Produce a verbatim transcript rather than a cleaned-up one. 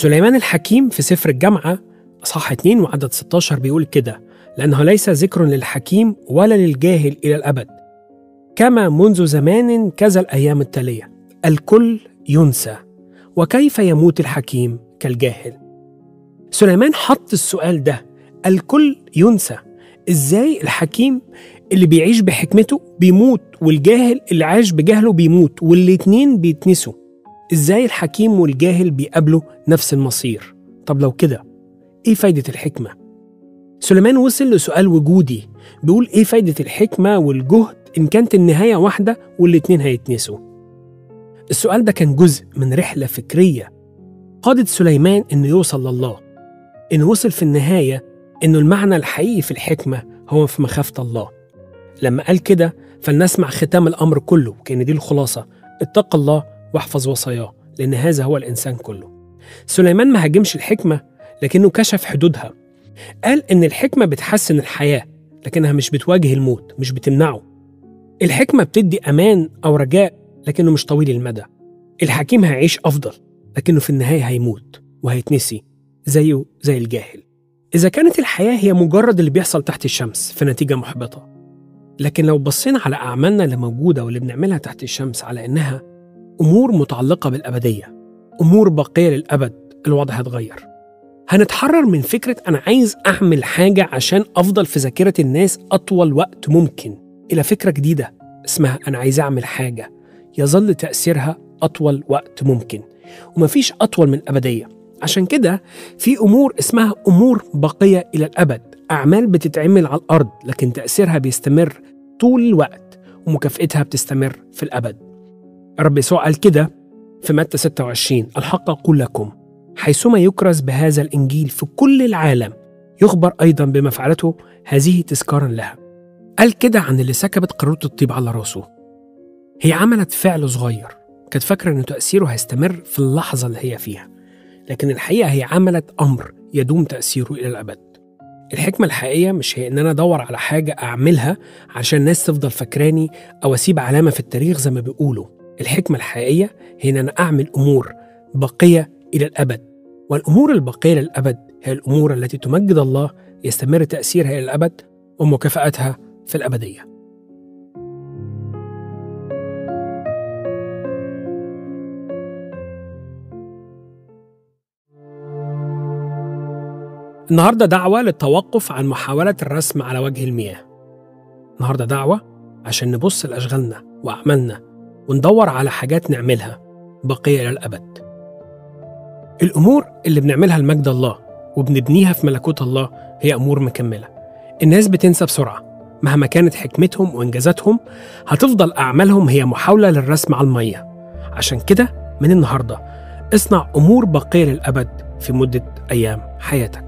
سليمان الحكيم في سفر الجامعة أصحاح اتنين وعدد ستاشر بيقول كده: لأنه ليس ذكر للحكيم ولا للجاهل إلى الأبد، كما منذ زمان كذا الأيام التالية الكل ينسى، وكيف يموت الحكيم كالجاهل. سليمان حط السؤال ده، الكل ينسى. إزاي الحكيم اللي بيعيش بحكمته بيموت والجاهل اللي عايش بجهله بيموت والاتنين بيتنسوا؟ إزاي الحكيم والجاهل بيقابلوا نفس المصير؟ طب لو كده إيه فايدة الحكمة؟ سليمان وصل لسؤال وجودي بيقول إيه فايدة الحكمة والجهد إن كانت النهاية واحدة والاتنين هيتنسوا؟ السؤال ده كان جزء من رحلة فكرية قادت سليمان إنه يوصل لله، إنه وصل في النهاية إنه المعنى الحقيقي في الحكمة هو في مخافة الله. لما قال كده فلنسمع ختام الأمر كله، كان دي الخلاصة: اتق الله واحفظ وصاياه، لأن هذا هو الإنسان كله. سليمان ما هاجمش الحكمة لكنه كشف حدودها. قال إن الحكمة بتحسن الحياة لكنها مش بتواجه الموت، مش بتمنعه. الحكمة بتدي أمان أو رجاء لكنه مش طويل المدى. الحكيم هيعيش أفضل لكنه في النهاية هيموت وهيتنسي زيه زي الجاهل. إذا كانت الحياة هي مجرد اللي بيحصل تحت الشمس فنتيجة محبطة، لكن لو بصينا على أعمالنا اللي موجودة واللي بنعملها تحت الشمس على إنها أمور متعلقة بالأبدية، أمور باقية للأبد، الوضع هيتغير. هنتحرر من فكرة أنا عايز أعمل حاجة عشان أفضل في ذاكرة الناس أطول وقت ممكن، إلى فكرة جديدة اسمها أنا عايز أعمل حاجة يظل تأثيرها أطول وقت ممكن، ومفيش أطول من الأبدية. عشان كده في أمور اسمها أمور باقية إلى الأبد، أعمال بتتعمل على الأرض لكن تأثيرها بيستمر طول الوقت ومكافئتها بتستمر في الأبد. الرب يسوع قال كده في متى ستة وعشرين: الحق أقول لكم حيثما يكرز بهذا الإنجيل في كل العالم يخبر أيضا بما فعلته هذه تذكارا لها. قال كده عن اللي سكبت قارورة الطيب على راسه. هي عملت فعل صغير، كانت فاكرة أنه تأثيره هيستمر في اللحظة اللي هي فيها، لكن الحقيقة هي عملت أمر يدوم تأثيره إلى الأبد. الحكمة الحقيقية مش هي إن أنا أدور على حاجة أعملها عشان الناس تفضل فاكراني أو أسيب علامة في التاريخ زي ما بيقولوا. الحكمة الحقيقية هي إن أنا أعمل أمور باقية إلى الأبد، والأمور الباقية للأبد هي الأمور التي تمجد الله، يستمر تأثيرها إلى الأبد ومكافأتها في الأبدية. النهاردة دعوة للتوقف عن محاولة الرسم على وجه المياه. النهاردة دعوة عشان نبص لأشغالنا وأعمالنا وندور على حاجات نعملها باقية إلى الأبد. الأمور اللي بنعملها لمجد الله وبنبنيها في ملكوت الله هي أمور مكملة. الناس بتنسى بسرعة مهما كانت حكمتهم وإنجازاتهم، هتفضل أعمالهم هي محاولة للرسم على المية. عشان كده من النهاردة اصنع أمور باقية للأبد في مدة أيام حياتك.